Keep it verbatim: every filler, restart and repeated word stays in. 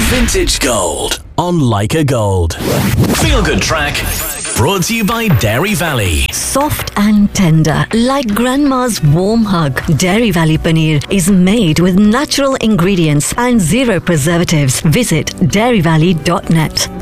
Vintage Gold on Leica Gold. Feel Good Track brought to you by Dairy Valley. Soft and tender, like grandma's warm hug. Dairy Valley Paneer is made with natural ingredients and zero preservatives. Visit dairy valley dot net.